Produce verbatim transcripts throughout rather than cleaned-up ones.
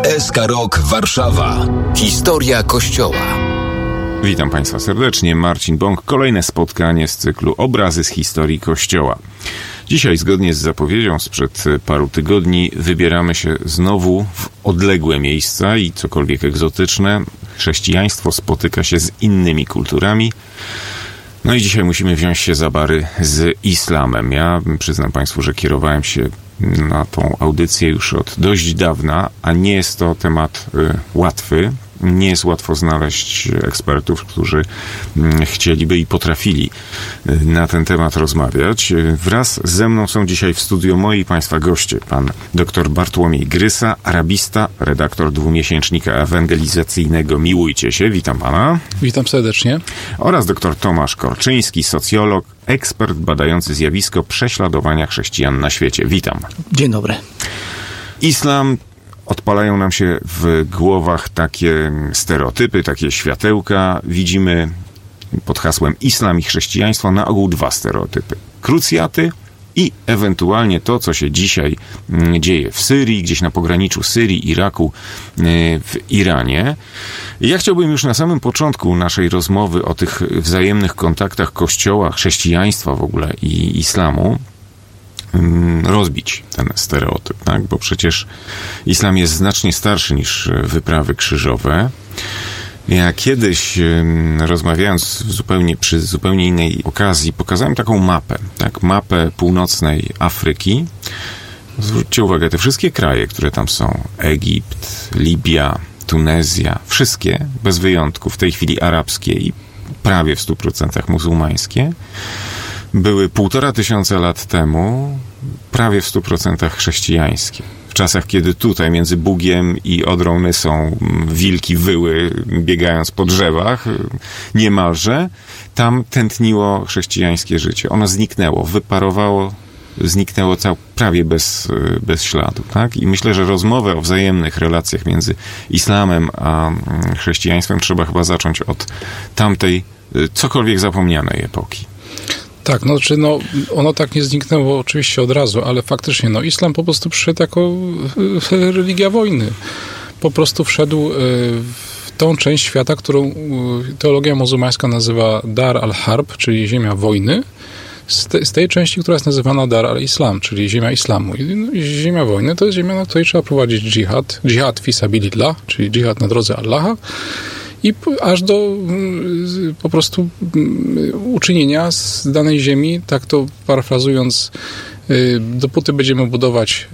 E S K Rock Warszawa. Historia Kościoła. Witam Państwa serdecznie, Marcin Bąk. Kolejne spotkanie z cyklu Obrazy z historii Kościoła. Dzisiaj, zgodnie z zapowiedzią sprzed paru tygodni, wybieramy się znowu w odległe miejsca i cokolwiek egzotyczne. Chrześcijaństwo spotyka się z innymi kulturami. No i dzisiaj musimy wziąć się za bary z islamem. Ja przyznam Państwu, że kierowałem się na tą audycję już od dość dawna, a nie jest to temat y, łatwy. Nie jest łatwo znaleźć ekspertów, którzy chcieliby i potrafili na ten temat rozmawiać. Wraz ze mną są dzisiaj w studiu moi Państwa goście. Pan dr Bartłomiej Grysa, arabista, redaktor dwumiesięcznika ewangelizacyjnego Miłujcie się. Witam Pana. Witam serdecznie. Oraz dr Tomasz Korczyński, socjolog, ekspert badający zjawisko prześladowania chrześcijan na świecie. Witam. Dzień dobry. Islam. Odpalają nam się w głowach takie stereotypy, takie światełka. Widzimy pod hasłem islam i chrześcijaństwo na ogół dwa stereotypy. Krucjaty i ewentualnie to, co się dzisiaj dzieje w Syrii, gdzieś na pograniczu Syrii, Iraku, w Iranie. Ja chciałbym już na samym początku naszej rozmowy o tych wzajemnych kontaktach Kościoła, chrześcijaństwa w ogóle i islamu rozbić ten stereotyp, tak? Bo przecież islam jest znacznie starszy niż wyprawy krzyżowe. Ja kiedyś, rozmawiając zupełnie przy zupełnie innej okazji, pokazałem taką mapę, tak? Mapę północnej Afryki. Zwróćcie uwagę, te wszystkie kraje, które tam są, Egipt, Libia, Tunezja, wszystkie, bez wyjątku, w tej chwili arabskie i prawie w stu procentach muzułmańskie, były półtora tysiąca lat temu prawie w stu procentach chrześcijańskie. W czasach, kiedy tutaj między Bugiem i Odrą Nysą wilki wyły, biegając po drzewach, niemalże, tam tętniło chrześcijańskie życie. Ono zniknęło, wyparowało, zniknęło cał, prawie bez, bez śladu. Tak? I myślę, że rozmowę o wzajemnych relacjach między islamem a chrześcijaństwem trzeba chyba zacząć od tamtej, cokolwiek zapomnianej epoki. Tak, no, czy no, ono tak nie zniknęło oczywiście od razu, ale faktycznie no, islam po prostu przyszedł jako religia wojny. Po prostu wszedł w tą część świata, którą teologia muzułmańska nazywa Dar al-Harb, czyli ziemia wojny, z, te, z tej części, która jest nazywana Dar al-Islam, czyli ziemia islamu. I, no, ziemia wojny to jest ziemia, na której trzeba prowadzić dżihad, dżihad fi sabilillah, czyli dżihad na drodze Allaha, i aż do po prostu uczynienia z danej ziemi, tak to parafrazując, dopóty będziemy budować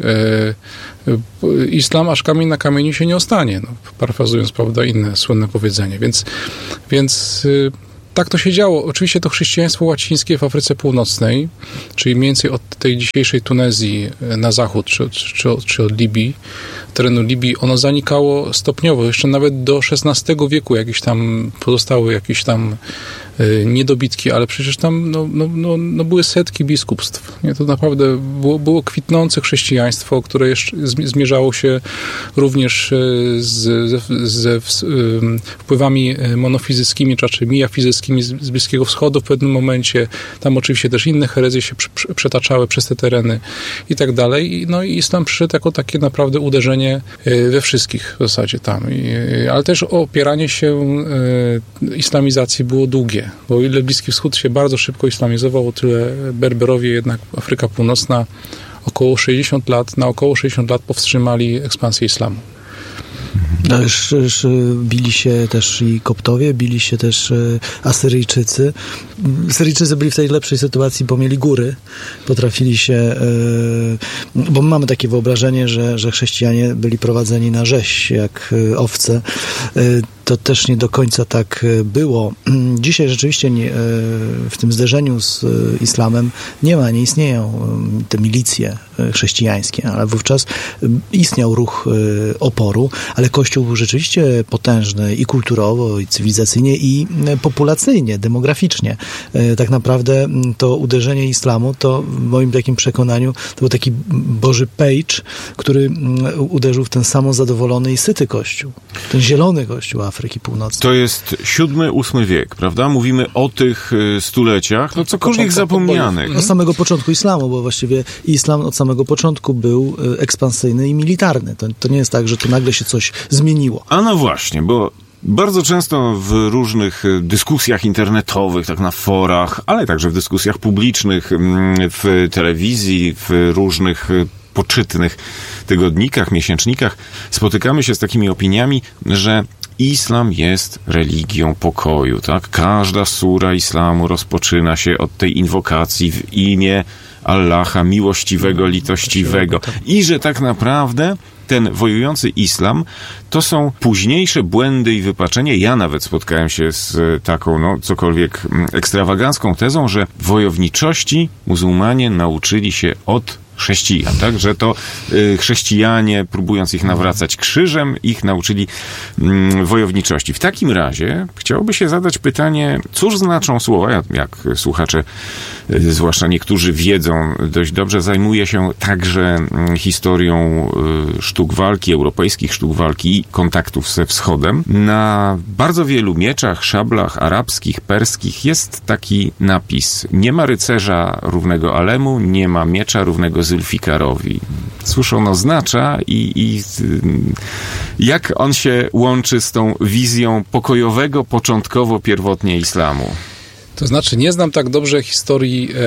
islam, aż kamień na kamieniu się nie ostanie. No, parafrazując, prawda, inne słynne powiedzenie. Więc, więc tak to się działo. Oczywiście to chrześcijaństwo łacińskie w Afryce Północnej, czyli mniej więcej od tej dzisiejszej Tunezji na zachód, czy, czy, czy od Libii, terenu Libii, ono zanikało stopniowo. Jeszcze nawet do szesnastego wieku jakieś tam pozostały jakieś tam y, niedobitki, ale przecież tam no, no, no, no były setki biskupstw. Nie? To naprawdę było, było kwitnące chrześcijaństwo, które jeszcze zmierzało się również z, z, z, z y, wpływami monofizyckimi, czy raczej miafizyckimi z, z Bliskiego Wschodu w pewnym momencie. Tam oczywiście też inne herezje się pr- przetaczały przez te tereny i tak dalej. No i islam przyszedł jako takie naprawdę uderzenie we wszystkich w zasadzie tam. I, ale też opieranie się e, islamizacji było długie, bo o ile Bliski Wschód się bardzo szybko islamizował, o tyle Berberowie, jednak Afryka Północna, około sześćdziesiąt lat, na około sześćdziesiąt lat powstrzymali ekspansję islamu. No, już, już bili się też i Koptowie, bili się też Asyryjczycy. Syryjczycy byli w tej lepszej sytuacji, bo mieli góry. Potrafili się... Bo my mamy takie wyobrażenie, że, że chrześcijanie byli prowadzeni na rzeź, jak owce. To też nie do końca tak było. Dzisiaj rzeczywiście nie, w tym zderzeniu z islamem nie ma, nie istnieją te milicje chrześcijańskie, ale wówczas istniał ruch oporu, ale Kościół był rzeczywiście potężny i kulturowo, i cywilizacyjnie, i populacyjnie, demograficznie. Tak naprawdę to uderzenie islamu, to w moim takim przekonaniu, to był taki Boży page, który uderzył w ten samozadowolony i syty Kościół. Ten zielony Kościół Afryki Północnej. To jest siódmy, ósmy wiek, prawda? Mówimy o tych y, stuleciach, no cokolwiek zapomnianych. Od samego początku islamu, bo właściwie islam od samego początku był y, ekspansyjny i militarny. To, to nie jest tak, że to nagle się coś zmieniło. A no właśnie, bo bardzo często w różnych dyskusjach internetowych, tak na forach, ale także w dyskusjach publicznych, w telewizji, w różnych poczytnych tygodnikach, miesięcznikach spotykamy się z takimi opiniami, że islam jest religią pokoju, tak? Każda sura islamu rozpoczyna się od tej inwokacji w imię Allaha, miłościwego, litościwego. I że tak naprawdę ten wojujący islam to są późniejsze błędy i wypaczenie. Ja nawet spotkałem się z taką, no, cokolwiek ekstrawagancką tezą, że wojowniczości muzułmanie nauczyli się od chrześcijan, tak? Że to y, chrześcijanie, próbując ich nawracać krzyżem, ich nauczyli y, wojowniczości. W takim razie chciałoby się zadać pytanie, cóż znaczą słowa, jak, jak słuchacze, y, zwłaszcza niektórzy wiedzą dość dobrze, zajmuję się także y, historią y, sztuk walki, europejskich sztuk walki i kontaktów ze wschodem. Na bardzo wielu mieczach, szablach arabskich, perskich jest taki napis: nie ma rycerza równego Alemu, nie ma miecza równego Zulfikarowi. Cóż on oznacza i, i jak on się łączy z tą wizją pokojowego, początkowo, pierwotnie islamu? To znaczy, nie znam tak dobrze historii e,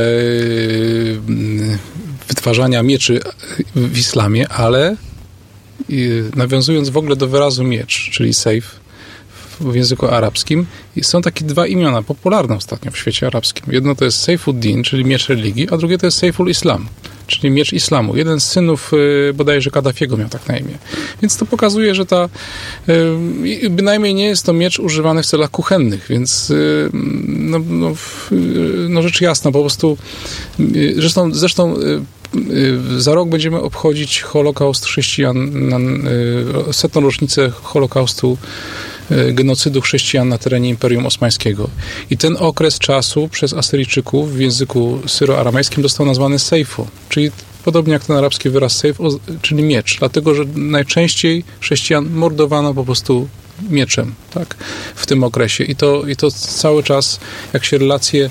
wytwarzania mieczy w islamie, ale e, nawiązując w ogóle do wyrazu miecz, czyli sejf w języku arabskim, są takie dwa imiona popularne ostatnio w świecie arabskim. Jedno to jest Sejfuddin, czyli miecz religii, a drugie to jest Sejful Islam, czyli miecz islamu. Jeden z synów y, bodajże Kaddafiego miał tak na imię. Więc to pokazuje, że ta y, bynajmniej nie jest to miecz używany w celach kuchennych, więc y, no, no, y, no rzecz jasna, po prostu y, zresztą, zresztą y, za rok będziemy obchodzić Holokaust chrześcijan, na, y, setną rocznicę Holokaustu, genocydu chrześcijan na terenie Imperium Osmańskiego. I ten okres czasu przez Asyryjczyków w języku syro-aramejskim został nazwany sejfu, czyli podobnie jak ten arabski wyraz sejf, czyli miecz, dlatego, że najczęściej chrześcijan mordowano po prostu mieczem, tak, w tym okresie. I to, i to cały czas, jak się relacje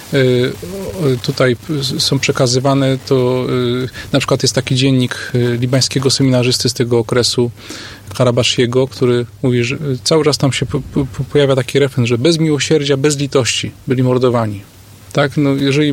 tutaj są przekazywane, to na przykład jest taki dziennik libańskiego seminarzysty z tego okresu, Karabashiego, który mówi, że cały czas tam się po, po, pojawia taki refren, że bez miłosierdzia, bez litości byli mordowani. Tak? No jeżeli,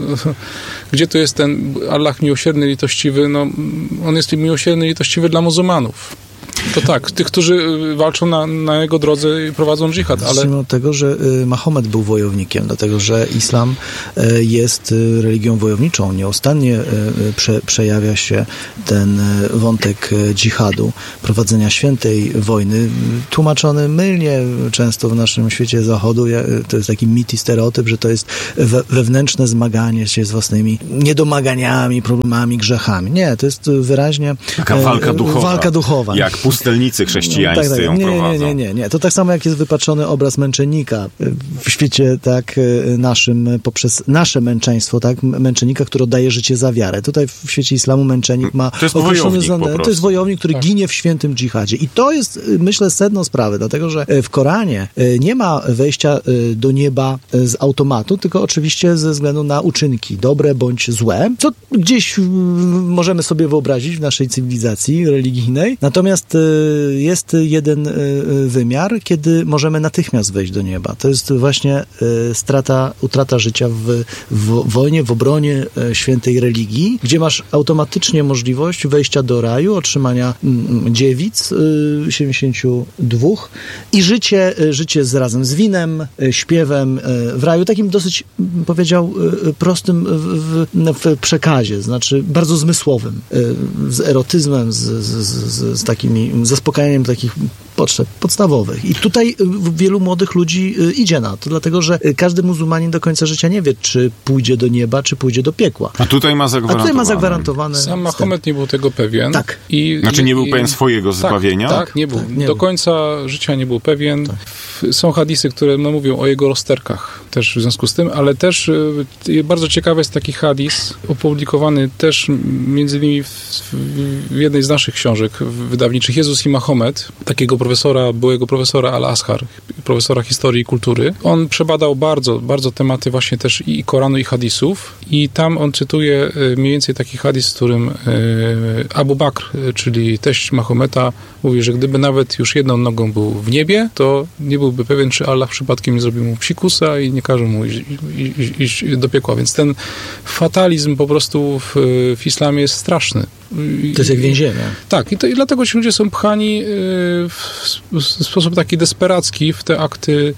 gdzie to jest ten Allah miłosierny, litościwy? No, on jest miłosierny, litościwy dla muzułmanów. To tak, tych, którzy walczą na, na jego drodze i prowadzą dżihad, ale... Zacznijmy od tego, że Mahomet był wojownikiem, dlatego, że islam jest religią wojowniczą. Nieustannie prze, przejawia się ten wątek dżihadu, prowadzenia świętej wojny, tłumaczony mylnie często w naszym świecie zachodu. To jest taki mit i stereotyp, że to jest we, wewnętrzne zmaganie się z własnymi niedomaganiami, problemami, grzechami. Nie, to jest wyraźnie... Taka walka duchowa. Walka duchowa. Jak pustelnicy chrześcijańscy no, tak, tak. ją nie, prowadzą. Nie, nie, nie, nie. To tak samo jak jest wypaczony obraz męczennika w świecie tak naszym, poprzez nasze męczeństwo, tak, męczennika, który oddaje życie za wiarę. Tutaj w świecie islamu męczennik ma to jest wojownik, za, to jest wojownik, który tak. ginie w świętym dżihadzie. I to jest, myślę, sedno sprawy, dlatego, że w Koranie nie ma wejścia do nieba z automatu, tylko oczywiście ze względu na uczynki, dobre bądź złe, co gdzieś możemy sobie wyobrazić w naszej cywilizacji religijnej. Natomiast jest jeden wymiar, kiedy możemy natychmiast wejść do nieba. To jest właśnie strata, utrata życia w, w wojnie, w obronie świętej religii, gdzie masz automatycznie możliwość wejścia do raju, otrzymania dziewic, siedemdziesięciu dwóch i życie, życie z, razem z winem, śpiewem w raju, takim dosyć, powiedział, prostym w, w przekazie, znaczy bardzo zmysłowym, z erotyzmem, z, z, z, z takimi zaspokajaniem takich potrzeb podstawowych. I tutaj wielu młodych ludzi idzie na to, dlatego, że każdy muzułmanin do końca życia nie wie, czy pójdzie do nieba, czy pójdzie do piekła. A tutaj ma zagwarantowane. A tutaj ma zagwarantowane. Sam Mahomet nie był tego pewien. Tak. I, znaczy nie był i, pewien swojego tak, zbawienia? Tak, nie był. Tak, nie do był. końca życia nie był pewien. Tak. Są hadisy, które no, mówią o jego rozterkach. też w związku z tym, ale też y, bardzo ciekawy jest taki hadis, opublikowany też między innymi w, w jednej z naszych książek wydawniczych, Jezus i Mahomet, takiego profesora, byłego profesora Al-Azhar, profesora historii i kultury. On przebadał bardzo, bardzo tematy właśnie też i Koranu, i hadisów i tam on cytuje mniej więcej taki hadis, w którym y, Abu Bakr, czyli teść Mahometa, mówi, że gdyby nawet już jedną nogą był w niebie, to nie byłby pewien, czy Allah przypadkiem nie zrobił mu psikusa i nie każe mu iść, iść, iść do piekła. Więc ten fatalizm po prostu w, w islamie jest straszny. To jest jak więzienie. Tak, i, to, i dlatego ci ludzie są pchani w, w sposób taki desperacki w te akty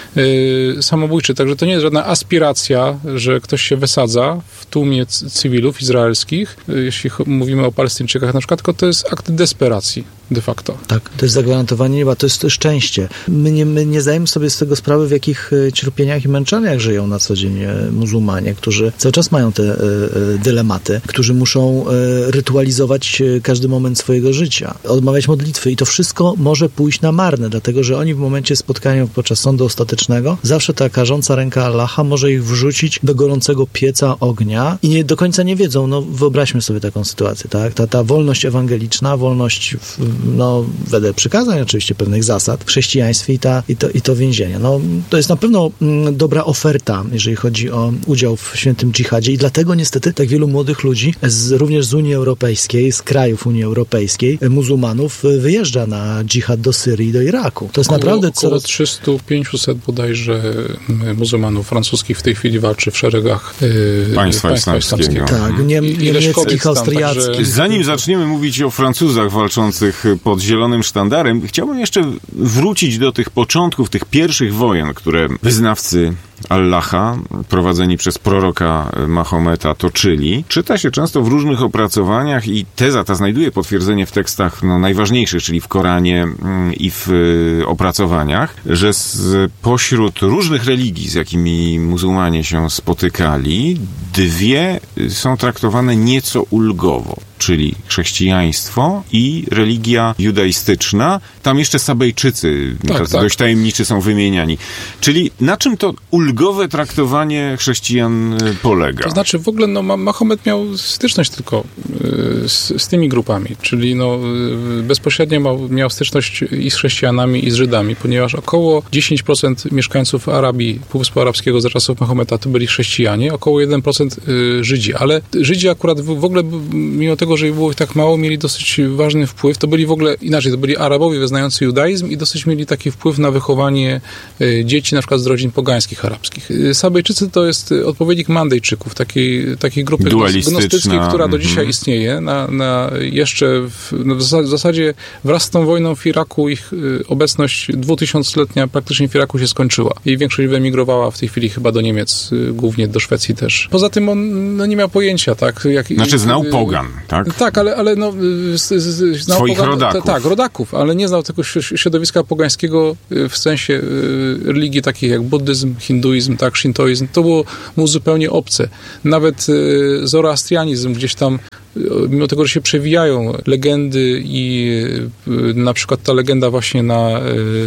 y, samobójcze. Także to nie jest żadna aspiracja, że ktoś się wysadza w tłumie c- cywilów izraelskich, y, jeśli ch- mówimy o Palestyńczykach na przykład, tylko to jest akt desperacji de facto. Tak, to jest zagwarantowanie nieba, to jest to szczęście. My nie, my nie zdajemy sobie z tego sprawy, w jakich cierpieniach i męczeniach żyją na co dzień muzułmanie, którzy cały czas mają te y, y, dylematy, którzy muszą y, rytualizować każdy moment swojego życia, odmawiać modlitwy i to wszystko może pójść na marne, dlatego, że oni w momencie spotkania podczas sądu ostatecznego zawsze ta karząca ręka Allaha może ich wrzucić do gorącego pieca ognia i nie do końca nie wiedzą, no wyobraźmy sobie taką sytuację, tak? Ta, ta wolność ewangeliczna, wolność w, no, wedle przykazań oczywiście pewnych zasad w chrześcijaństwie i, ta, i, to, i to więzienie. No, to jest na pewno mm, dobra oferta, jeżeli chodzi o udział w świętym dżihadzie i dlatego niestety tak wielu młodych ludzi, z, również z Unii Europejskiej, z krajów Unii Europejskiej, muzułmanów wyjeżdża na dżihad do Syrii i do Iraku. To jest około, naprawdę około coraz... trzysta pięćset bodajże muzułmanów francuskich w tej chwili walczy w szeregach yy, państwa, państwa islamskiego. Tak, nie, niemieckich, austriackich. Także... Zanim zaczniemy mówić o Francuzach walczących pod zielonym sztandarem, chciałbym jeszcze wrócić do tych początków, tych pierwszych wojen, które wyznawcy Allaha, prowadzeni przez proroka Mahometa, toczyli. Czyta się często w różnych opracowaniach i teza ta znajduje potwierdzenie w tekstach no, najważniejszych, czyli w Koranie i w opracowaniach, że z, pośród różnych religii, z jakimi muzułmanie się spotykali, dwie są traktowane nieco ulgowo, czyli chrześcijaństwo i religia judaistyczna. Tam jeszcze Sabejczycy, tak, tacy tak. dość tajemniczy, są wymieniani. Czyli na czym to ulgowe traktowanie chrześcijan polega? To znaczy w ogóle no, Mahomet miał styczność tylko y, z, z tymi grupami, czyli no, y, bezpośrednio miał, miał styczność i z chrześcijanami, i z Żydami, ponieważ około dziesięć procent mieszkańców Arabii, Półwyspu Arabskiego za czasów Mahometa to byli chrześcijanie, około jeden procent y, Żydzi, ale Żydzi akurat w, w ogóle, mimo tego, że było ich tak mało, mieli dosyć ważny wpływ. To byli w ogóle, inaczej, to byli Arabowie wyznający judaizm i dosyć mieli taki wpływ na wychowanie y, dzieci, na przykład z rodzin pogańskich arabskich. Y, Sabejczycy to jest odpowiednik Mandejczyków, takiej, takiej grupy gnostyckiej, która do dzisiaj mm-hmm. istnieje. Na, na jeszcze w, no w zasadzie wraz z tą wojną w Iraku ich y, obecność dwutysiącletnia praktycznie w Iraku się skończyła. I większość wyemigrowała w tej chwili chyba do Niemiec, y, głównie do Szwecji też. Poza tym on no, nie miał pojęcia, tak? Jak, znaczy znał y, pogan, tak? Tak, ale, ale no, z, z, znał swoich pogan, rodaków. T, tak, rodaków, ale nie znał tego środowiska pogańskiego w sensie y, religii takich jak buddyzm, hinduizm, tak, szintoizm. To było mu zupełnie obce. Nawet y, zoroastrianizm gdzieś tam, mimo tego, że się przewijają legendy i y, na przykład ta legenda właśnie na y,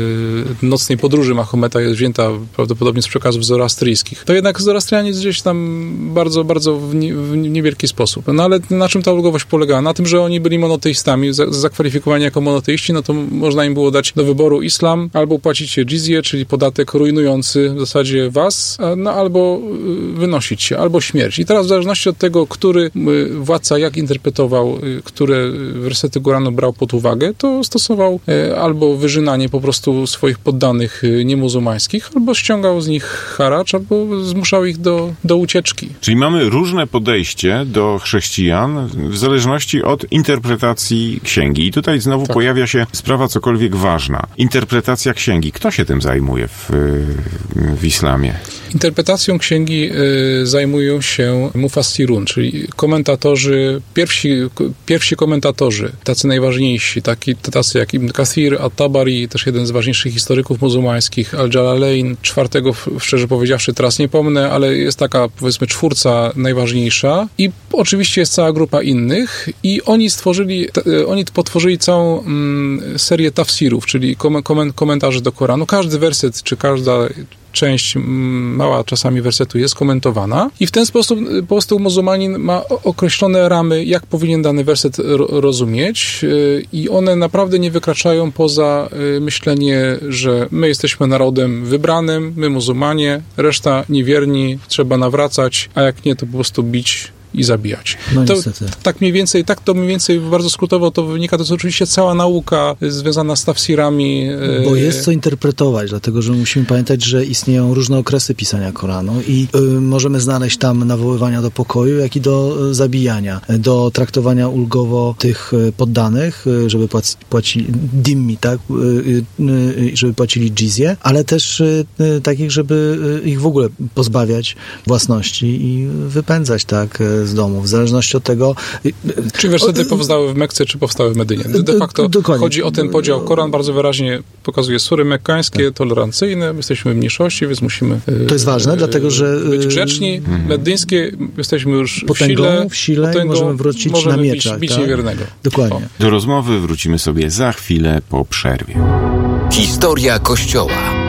nocnej podróży Mahometa jest wzięta prawdopodobnie z przekazów zoroastryjskich, to jednak zoroastrianizm gdzieś tam bardzo, bardzo w, nie, w niewielki sposób. No ale na czym ta ulgowość polegała? Na tym, że oni byli monoteistami, za, zakwalifikowani jako monoteiści, no to można im było dać do wyboru islam, albo płacicie dżizję, czyli podatek rujnujący w zasadzie was, no albo wynosić się, albo śmierć. I teraz w zależności od tego, który władca jak interpretował, które wersety Koranu brał pod uwagę, to stosował albo wyżynanie po prostu swoich poddanych niemuzułmańskich, albo ściągał z nich haracz, albo zmuszał ich do, do ucieczki. Czyli mamy różne podejście do chrześcijan w zależności od interpretacji księgi. I tutaj znowu tak. pojawia się sprawa cokolwiek ważna. Interpretacja księgi. Kto się tym zajmuje w, w islamie? Interpretacją księgi y, zajmują się mufassirun, czyli komentatorzy, pierwsi, pierwsi komentatorzy, tacy najważniejsi, taki, tacy jak Ibn Kathir, At-Tabari, też jeden z ważniejszych historyków muzułmańskich, Al-Jalalain, czwartego, szczerze powiedziawszy, teraz nie pomnę, ale jest taka, powiedzmy, czwórca najważniejsza i oczywiście jest cała grupa innych i oni stworzyli, t, oni potworzyli całą mm, serię tafsirów, czyli kom, kom, komentarzy do Koranu. Każdy werset, czy każda część mała czasami wersetu jest komentowana i w ten sposób po prostu muzułmanin ma określone ramy, jak powinien dany werset ro- rozumieć i one naprawdę nie wykraczają poza myślenie, że my jesteśmy narodem wybranym, my muzułmanie, reszta niewierni, trzeba nawracać, a jak nie, to po prostu bić i zabijać. No to, niestety. tak mniej więcej, tak to mniej więcej bardzo skrótowo to wynika. To jest oczywiście cała nauka związana z tafsirami. Bo jest co interpretować, dlatego że musimy pamiętać, że istnieją różne okresy pisania Koranu i y, możemy znaleźć tam nawoływania do pokoju, jak i do y, zabijania, do traktowania ulgowo tych y, poddanych, y, żeby płaci, płacili dimmi, tak, y, y, żeby płacili dżizję, ale też y, y, takich, żeby y, ich w ogóle pozbawiać własności i wypędzać, tak, z domu, w zależności od tego... Czy wersety powstały w Mekce, czy powstały w Medynie. De facto Dokładnie. Chodzi o ten podział. Koran bardzo wyraźnie pokazuje sury mekkańskie, tak. tolerancyjne, jesteśmy w mniejszości, więc musimy... To jest ważne, e, dlatego że... być grzeczni. Mhm. Medyńskie, jesteśmy już potęgą, w sile. w sile potęgą, możemy wrócić możemy na mieczach. Bić, bić tak? niewiernego. Dokładnie. O. Do rozmowy wrócimy sobie za chwilę po przerwie. Historia Kościoła.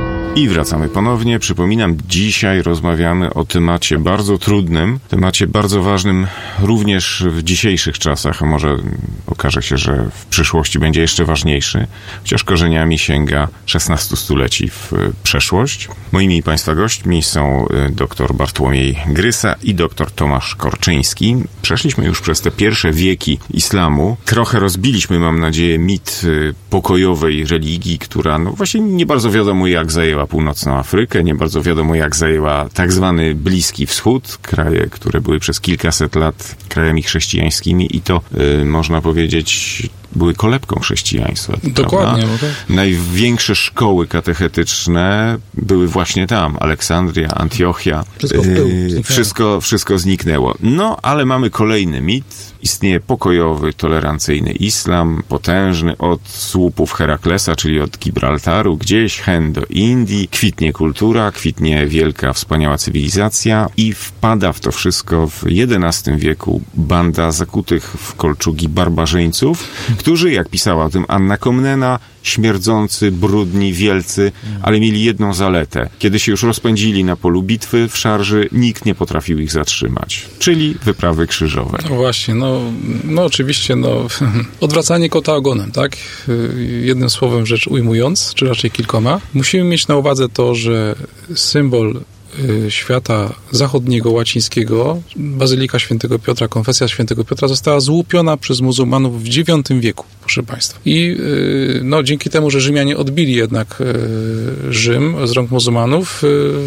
I wracamy ponownie. Przypominam, dzisiaj rozmawiamy o temacie bardzo trudnym, temacie bardzo ważnym również w dzisiejszych czasach, a może okaże się, że w przyszłości będzie jeszcze ważniejszy, chociaż korzeniami sięga szesnastu stuleci w przeszłość. Moimi i Państwa gośćmi są dr Bartłomiej Grysa i dr Tomasz Korczyński. Przeszliśmy już przez te pierwsze wieki islamu. Trochę rozbiliśmy, mam nadzieję, mit pokojowej religii, która no właśnie nie bardzo wiadomo jak zajęła północną Afrykę, nie bardzo wiadomo jak zajęła tak zwany Bliski Wschód, kraje, które były przez kilkaset lat krajami chrześcijańskimi i to y, można powiedzieć były kolebką chrześcijaństwa. Dokładnie. No tak. Największe szkoły katechetyczne były właśnie tam. Aleksandria, Antiochia. Wszystko w pył. Yy, wszystko, wszystko zniknęło. No, ale mamy kolejny mit. Istnieje pokojowy, tolerancyjny islam, potężny od słupów Heraklesa, czyli od Gibraltaru, gdzieś hen do Indii. Kwitnie kultura, kwitnie wielka, wspaniała cywilizacja i wpada w to wszystko w jedenastym wieku banda zakutych w kolczugi barbarzyńców, którzy, jak pisała o tym Anna Komnena, śmierdzący, brudni, wielcy, ale mieli jedną zaletę. Kiedy się już rozpędzili na polu bitwy w szarży, nikt nie potrafił ich zatrzymać. Czyli wyprawy krzyżowe. No właśnie, no, no oczywiście, no, odwracanie kota ogonem, tak? Jednym słowem rzecz ujmując, czy raczej kilkoma. Musimy mieć na uwadze to, że symbol świata zachodniego, łacińskiego, Bazylika Świętego Piotra, konfesja Świętego Piotra została złupiona przez muzułmanów w dziewiątym wieku, proszę Państwa. I no, dzięki temu, że Rzymianie odbili jednak Rzym z rąk muzułmanów,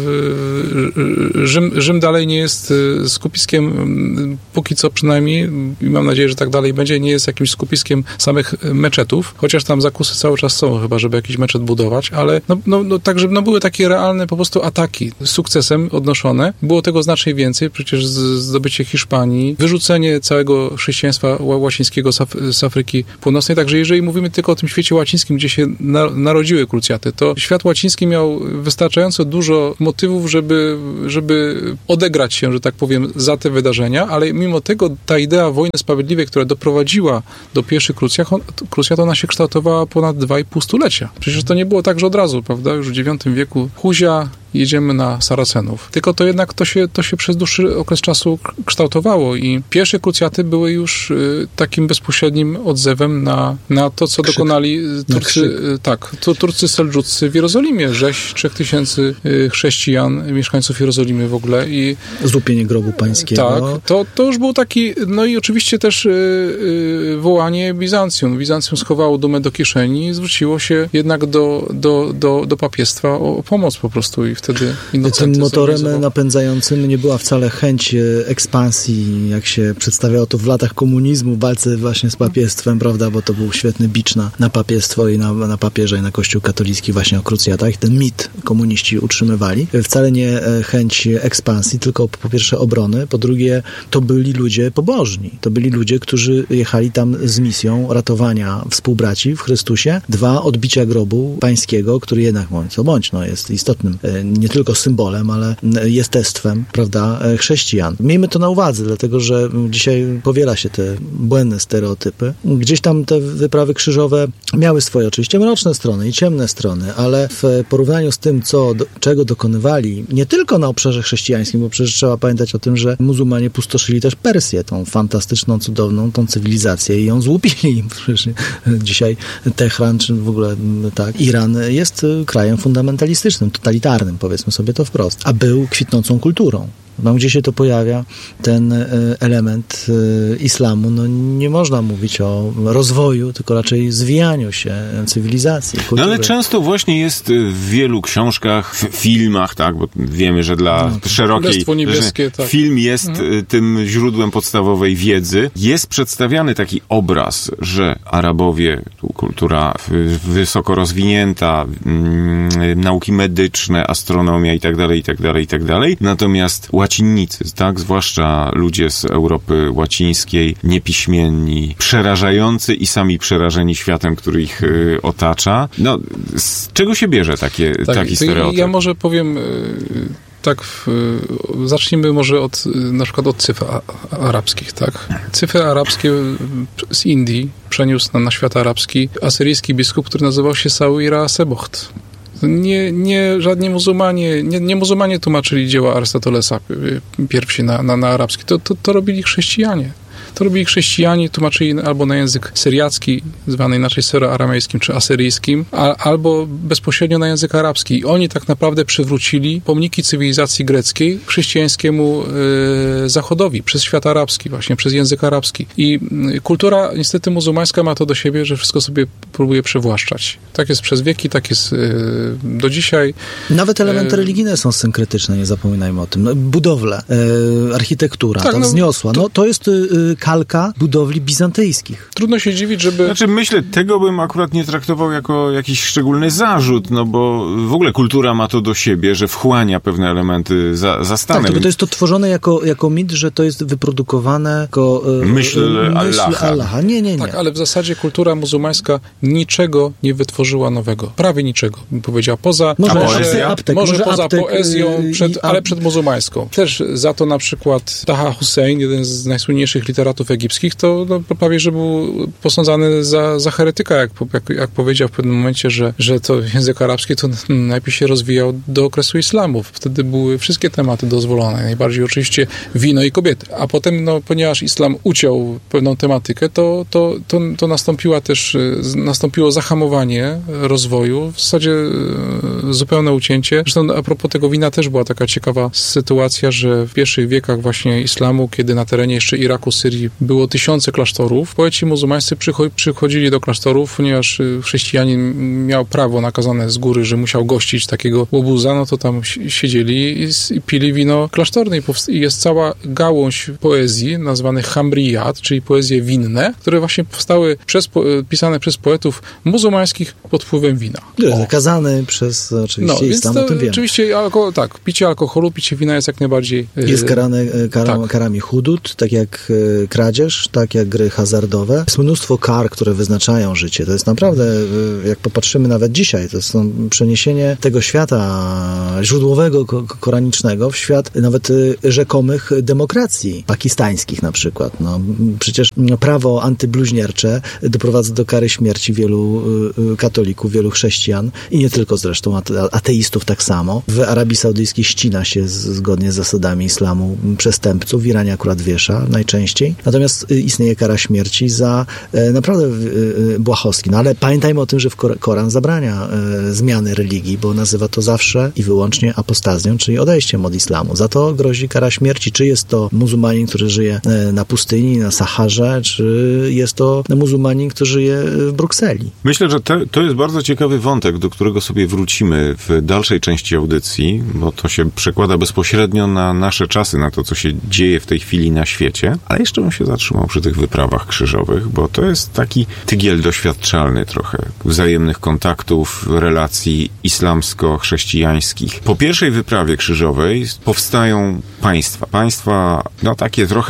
Rzym, Rzym dalej nie jest skupiskiem, póki co przynajmniej, i mam nadzieję, że tak dalej będzie, nie jest jakimś skupiskiem samych meczetów, chociaż tam zakusy cały czas są chyba, żeby jakiś meczet budować, ale no, no, no, tak, żeby no, były takie realne po prostu ataki, sukcesy odnoszone. Było tego znacznie więcej. Przecież zdobycie Hiszpanii, wyrzucenie całego chrześcijaństwa łacińskiego z, Af- z Afryki Północnej. Także jeżeli mówimy tylko o tym świecie łacińskim, gdzie się na- narodziły krucjaty, to świat łaciński miał wystarczająco dużo motywów, żeby, żeby odegrać się, że tak powiem, za te wydarzenia, ale mimo tego ta idea wojny sprawiedliwej, która doprowadziła do pierwszych krucjat, krucjat ona się kształtowała ponad dwa i pół stulecia. Przecież to nie było tak, że od razu, prawda? Już w dziewiątym wieku Huzia, jedziemy na Saracenów. Tylko to jednak to się, to się przez dłuższy okres czasu kształtowało i pierwsze krucjaty były już y, takim bezpośrednim odzewem na, na to, co krzyk. dokonali Turcy, y, tak, to Turcy Seldżuccy w Jerozolimie. Rzeź trzech tysięcy y, chrześcijan, mieszkańców Jerozolimy w ogóle i... Złupienie grobu pańskiego. Tak, to, to już był taki, no i oczywiście też y, y, wołanie Bizancjum. Bizancjum schowało dumę do kieszeni i zwróciło się jednak do, do, do, do papiestwa o, o pomoc po prostu i wtedy tym motorem napędzającym nie była wcale chęć ekspansji, jak się przedstawiało to w latach komunizmu, w walce właśnie z papiestwem, prawda, bo to był świetny bicz na, na papiestwo i na, na papieża i na Kościół katolicki właśnie o krucjatach. Ten mit komuniści utrzymywali. Wcale nie chęć ekspansji, tylko po pierwsze obrony, po drugie to byli ludzie pobożni. To byli ludzie, którzy jechali tam z misją ratowania współbraci w Chrystusie. Dwa, odbicia grobu pańskiego, który jednak, bądź co bądź, no, jest istotnym nie tylko symbolem, ale jestestwem, prawda, chrześcijan. Miejmy to na uwadze, dlatego że dzisiaj powiela się te błędne stereotypy. Gdzieś tam te wyprawy krzyżowe miały swoje oczywiście mroczne strony i ciemne strony, ale w porównaniu z tym, co, do, czego dokonywali, nie tylko na obszarze chrześcijańskim, bo przecież trzeba pamiętać o tym, że muzułmanie pustoszyli też Persję, tą fantastyczną, cudowną, tą cywilizację i ją złupili. Przecież dzisiaj Tehran, czy w ogóle tak, Iran jest krajem fundamentalistycznym, totalitarnym, powiedzmy sobie to wprost, a był kwitnącą kulturą. Tam, gdzie się to pojawia, ten element islamu, no nie można mówić o rozwoju, tylko raczej zwijaniu się cywilizacji, kultury. No ale często właśnie jest w wielu książkach, w filmach, tak, bo wiemy, że dla no, szerokiej... niebieskie, tak. Film jest mhm. tym źródłem podstawowej wiedzy. Jest przedstawiany taki obraz, że Arabowie, kultura wysoko rozwinięta, mm, nauki medyczne, astronomia i tak dalej, i tak dalej, i tak dalej. Natomiast łacinnicy, tak, zwłaszcza ludzie z Europy łacińskiej, niepiśmienni, przerażający i sami przerażeni światem, który ich y, otacza. No, z czego się bierze takie, tak, taki stereotyp? Ja może powiem... Y- Tak, w, zacznijmy może od, na przykład od cyfr arabskich, tak? Cyfry arabskie z Indii przeniósł na, na świat arabski asyryjski biskup, który nazywał się Sawira Sebocht. Nie, nie, żadni muzułmanie, nie, nie muzułmanie tłumaczyli dzieła Arystotelesa pierwsi na, na, na arabski, to, to, to robili chrześcijanie. To robili chrześcijanie, tłumaczyli albo na język syriacki, zwany inaczej syro-aramejskim czy asyryjskim, a, albo bezpośrednio na język arabski. I oni tak naprawdę przywrócili pomniki cywilizacji greckiej chrześcijańskiemu y, zachodowi, przez świat arabski, właśnie przez język arabski. I y, kultura niestety muzułmańska ma to do siebie, że wszystko sobie próbuje przywłaszczać. Tak jest przez wieki, tak jest y, do dzisiaj. Nawet elementy y, religijne są synkretyczne, nie zapominajmy o tym. No, budowle, y, architektura, tak, tam no, wzniosła. No, to jest y, kalka budowli bizantyjskich. Trudno się dziwić, żeby... Znaczy, myślę, tego bym akurat nie traktował jako jakiś szczególny zarzut, no bo w ogóle kultura ma to do siebie, że wchłania pewne elementy za, za stanem. Tak, tylko to jest to tworzone jako, jako mit, że to jest wyprodukowane jako... E, myśl myśl Allaha. Allaha. Nie, nie, nie. Tak, ale w zasadzie kultura muzułmańska niczego nie wytworzyła nowego. Prawie niczego, bym powiedział. Poza... Może, poezja? Aptek, może, może poza aptek, poezją, przed, i, ale przed muzułmańską. Też za to na przykład Taha Hussein, jeden z najsłynniejszych literatów egipskich, to no, prawie, że był posądzany za, za heretyka, jak, jak, jak powiedział w pewnym momencie, że, że to język arabski to najpierw się rozwijał do okresu islamu. Wtedy były wszystkie tematy dozwolone. Najbardziej oczywiście wino i kobiety. A potem, no, ponieważ islam uciął pewną tematykę, to, to, to, to nastąpiła też, nastąpiło zahamowanie rozwoju, w zasadzie zupełne ucięcie. Zresztą a propos tego wina też była taka ciekawa sytuacja, że w pierwszych wiekach właśnie islamu, kiedy na terenie jeszcze Iraku, Syrii było tysiące klasztorów, poeci muzułmańscy przycho- przychodzili do klasztorów, ponieważ chrześcijanin miał prawo nakazane z góry, że musiał gościć takiego łobuza, no to tam siedzieli i, i pili wino klasztorne. I, powst- I jest cała gałąź poezji nazwanych hamriyat, czyli poezje winne, które właśnie powstały przez, pisane przez poetów muzułmańskich pod wpływem wina. Zakazany przez oczywiście no, islam, to, o tym wiemy. Oczywiście, alko- tak, picie alkoholu, picie wina jest jak najbardziej... Jest karane kar- tak. karami hudud, tak jak kradzież, tak jak gry hazardowe. Jest mnóstwo kar, które wyznaczają życie. To jest naprawdę, jak popatrzymy nawet dzisiaj, to jest przeniesienie tego świata źródłowego, koranicznego w świat nawet rzekomych demokracji pakistańskich na przykład. No, przecież prawo antybluźniercze doprowadza do kary śmierci wielu katolików, wielu chrześcijan i nie tylko zresztą, ateistów tak samo. W Arabii Saudyjskiej ścina się zgodnie z zasadami islamu przestępców, w Iranie akurat wiesza najczęściej. Natomiast istnieje kara śmierci za e, naprawdę e, błahostki. No ale pamiętajmy o tym, że w Koran zabrania e, zmiany religii, bo nazywa to zawsze i wyłącznie apostazją, czyli odejściem od islamu. Za to grozi kara śmierci. Czy jest to muzułmanin, który żyje e, na pustyni, na Saharze, czy jest to muzułmanin, który żyje w Brukseli. Myślę, że te, to jest bardzo ciekawy wątek, do którego sobie wrócimy w dalszej części audycji, bo to się przekłada bezpośrednio na nasze czasy, na to, co się dzieje w tej chwili na świecie. Ale jeszcze bym się zatrzymał przy tych wyprawach krzyżowych, bo to jest taki tygiel doświadczalny trochę wzajemnych kontaktów, relacji islamsko-chrześcijańskich. Po pierwszej wyprawie krzyżowej powstają państwa. Państwa, no takie trochę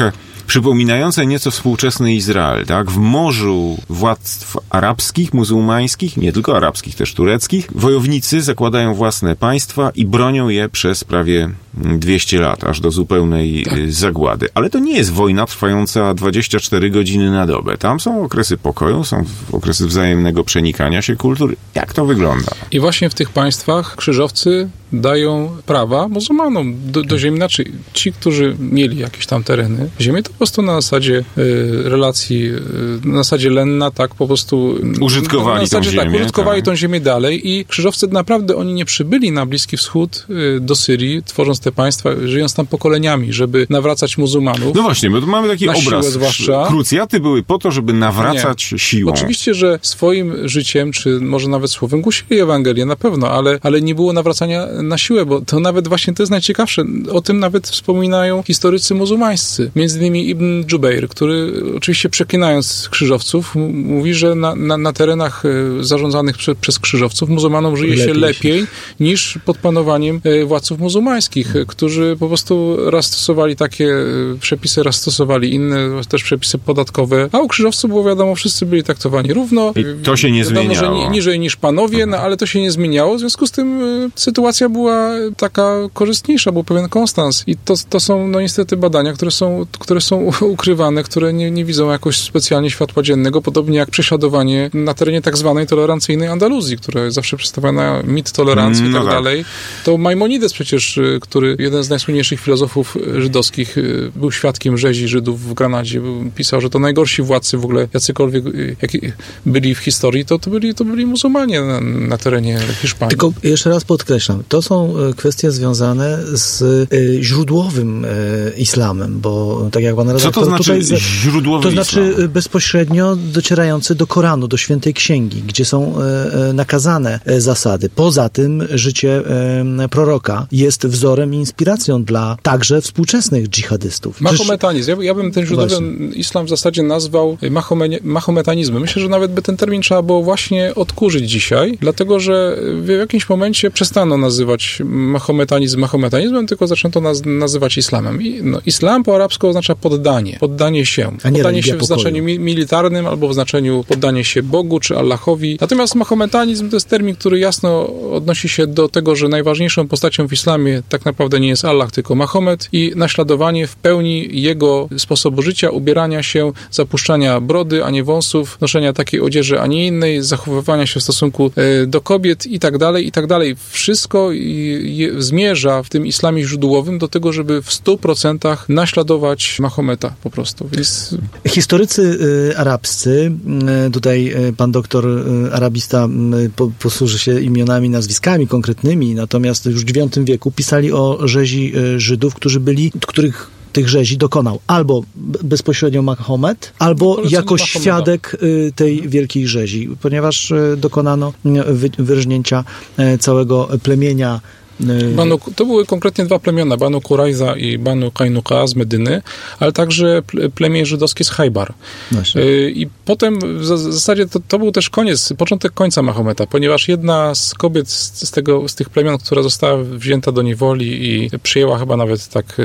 przypominające nieco współczesny Izrael, tak? W morzu władstw arabskich, muzułmańskich, nie tylko arabskich, też tureckich, wojownicy zakładają własne państwa i bronią je przez prawie dwieście lat, aż do zupełnej tak. zagłady. Ale to nie jest wojna trwająca dwadzieścia cztery godziny na dobę. Tam są okresy pokoju, są okresy wzajemnego przenikania się kultur. Jak to wygląda? I właśnie w tych państwach krzyżowcy dają prawa muzułmanom do, do ziemi. Znaczy, ci, którzy mieli jakieś tam tereny, ziemię to po prostu na zasadzie y, relacji, y, na zasadzie lenna, tak, po prostu użytkowali na zasadzie, tą ziemię. Tak, użytkowali tak. tą ziemię dalej i krzyżowcy naprawdę, oni nie przybyli na Bliski Wschód y, do Syrii, tworząc te państwa, żyjąc tam pokoleniami, żeby nawracać muzułmanów. No właśnie, bo tu mamy taki obraz. Zwłaszcza. Krucjaty były po to, żeby nawracać nie. siłą. Oczywiście, że swoim życiem, czy może nawet słowem głosili Ewangelię, na pewno, ale, ale nie było nawracania na siłę, bo to nawet właśnie to jest najciekawsze. O tym nawet wspominają historycy muzułmańscy. Między innymi Ibn Dżubeir, który oczywiście przeklinając krzyżowców, m- mówi, że na, na, na terenach e, zarządzanych prze, przez krzyżowców muzułmanom żyje lepiej się lepiej się. niż pod panowaniem e, władców muzułmańskich, e, którzy po prostu raz stosowali takie e, przepisy, raz stosowali inne, też przepisy podatkowe, a u krzyżowców było wiadomo, wszyscy byli traktowani równo. I to się nie wiadomo, zmieniało. Że ni, niżej niż panowie, no ale to się nie zmieniało, w związku z tym e, sytuacja była taka korzystniejsza, był pewien konstans. I to, to są no niestety badania, które są, które są ukrywane, które nie, nie widzą jakoś specjalnie światła dziennego, podobnie jak prześladowanie na terenie tak zwanej tolerancyjnej Andaluzji, która zawsze przedstawiana mit tolerancji mm, i tak, no tak dalej. To Maimonides przecież, który jeden z najsłynniejszych filozofów żydowskich, był świadkiem rzezi Żydów w Granadzie, pisał, że to najgorsi władcy w ogóle, jacykolwiek jaki byli w historii, to, to, byli, to byli muzułmanie na, na terenie Hiszpanii. Tylko jeszcze raz podkreślam, to są kwestie związane z y, źródłowym y, islamem, bo tak jak pan redaktor... Co to znaczy tutaj, źródłowy To znaczy islam? bezpośrednio docierający do Koranu, do Świętej Księgi, gdzie są y, nakazane zasady. Poza tym życie y, proroka jest wzorem i inspiracją dla także współczesnych dżihadystów. Mahometanizm. Ja, ja bym ten źródłowy właśnie. islam w zasadzie nazwał mahome- mahometanizmem. Myślę, że nawet by ten termin trzeba było właśnie odkurzyć dzisiaj, dlatego, że w jakimś momencie przestano nazywać mahometanizm mahometanizmem, tylko zaczęto naz- nazywać islamem. I, no, islam po arabsku oznacza poddanie. Poddanie się. A nie poddanie się w pokoju. znaczeniu mi- militarnym albo w znaczeniu poddanie się Bogu czy Allahowi. Natomiast mahometanizm to jest termin, który jasno odnosi się do tego, że najważniejszą postacią w islamie tak naprawdę nie jest Allah, tylko Mahomet i naśladowanie w pełni jego sposobu życia, ubierania się, zapuszczania brody, a nie wąsów, noszenia takiej odzieży, a nie innej, zachowywania się w stosunku e, do kobiet i tak dalej, i tak dalej. Wszystko je, zmierza w tym islamie źródłowym do tego, żeby w stu procentach naśladować Mahometa po prostu. Więc... Historycy y, arabscy, y, tutaj y, pan doktor y, arabista y, po, posłuży się imionami, nazwiskami konkretnymi, natomiast już w dziewiątym wieku pisali o rzezi y, Żydów, którzy byli, których tych rzezi dokonał albo bezpośrednio Mahomet, albo jako Mahometa. świadek y, tej wielkiej rzezi, ponieważ y, dokonano y, wy, wyrżnięcia y, całego plemienia. Banu, to były konkretnie dwa plemiona, Banu Kurajza i Banu Kajnuka z Medyny, ale także plemię żydowskie z Hajbar. Właśnie. I potem w zasadzie to, to był też koniec, początek końca Mahometa, ponieważ jedna z kobiet z, z, tego, z tych plemion, która została wzięta do niewoli i przyjęła chyba nawet tak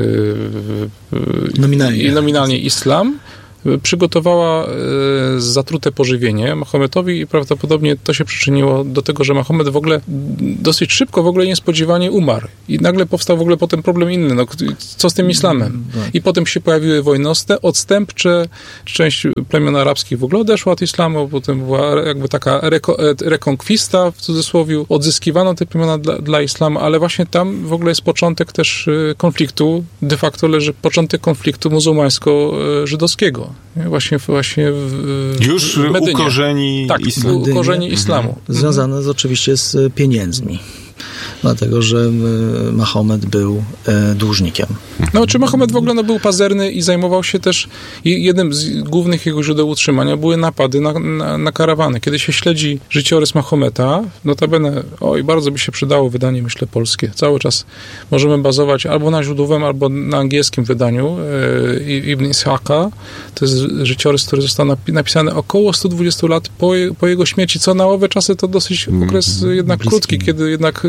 nominalnie, nominalnie islam, przygotowała e, zatrute pożywienie Mahometowi i prawdopodobnie to się przyczyniło do tego, że Mahomet w ogóle dosyć szybko, w ogóle niespodziewanie umarł. I nagle powstał w ogóle potem problem inny. No, co z tym islamem? I potem się pojawiły wojny odstępcze. Część plemion arabskich w ogóle odeszła od islamu, potem była jakby taka reko, rekonkwista, w cudzysłowie, odzyskiwano te plemiona dla, dla islamu, ale właśnie tam w ogóle jest początek też konfliktu, de facto leży początek konfliktu muzułmańsko-żydowskiego. Właśnie, właśnie w, Już w Medynie. ukorzeni tak, islamu. ukorzeni islamu. Związane z, oczywiście z pieniędzmi. Dlatego, że Mahomet był e, dłużnikiem. No, czy Mahomet w ogóle no, był pazerny i zajmował się też, jednym z głównych jego źródeł utrzymania były napady na, na, na karawany. Kiedy się śledzi życiorys Mahometa, notabene, oj, bardzo by się przydało wydanie, myślę, polskie. Cały czas możemy bazować albo na źródłowym, albo na angielskim wydaniu e, Ibn Ishaqa. To jest życiorys, który został napi- napisany około stu dwudziestu lat po, je, po jego śmierci, co na owe czasy to dosyć okres jednak Bliski. krótki, kiedy jednak